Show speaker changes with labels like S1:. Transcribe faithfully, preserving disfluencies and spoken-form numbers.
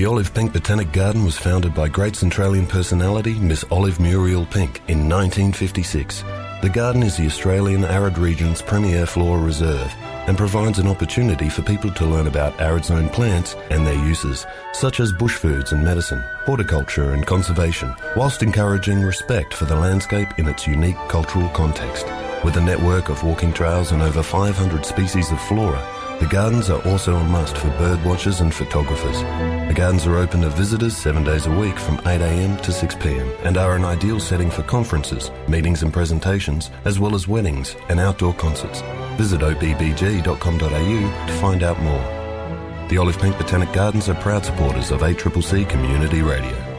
S1: The Olive Pink Botanic Garden was founded by great Centralian personality Miss Olive Muriel Pink in nineteen fifty-six. The garden is the Australian Arid Region's premier flora reserve and provides an opportunity for people to learn about arid zone plants and their uses, such as bush foods and medicine, horticulture and conservation, whilst encouraging respect for the landscape in its unique cultural context. With a network of walking trails and over five hundred species of flora, the gardens are also a must for bird watchers and photographers. The gardens are open to visitors seven days a week from eight a m to six p m and are an ideal setting for conferences, meetings and presentations, as well as weddings and outdoor concerts. Visit o b b g dot com dot a u to find out more. The Olive Pink Botanic Gardens are proud supporters of A C C C Community Radio.